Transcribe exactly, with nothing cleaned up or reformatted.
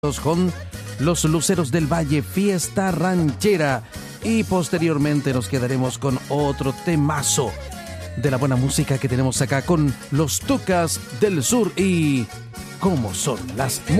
con los Luceros del Valle, Fiesta Ranchera, y posteriormente nos quedaremos con otro temazo de la buena música que tenemos acá con los Tucas del Sur y cómo son las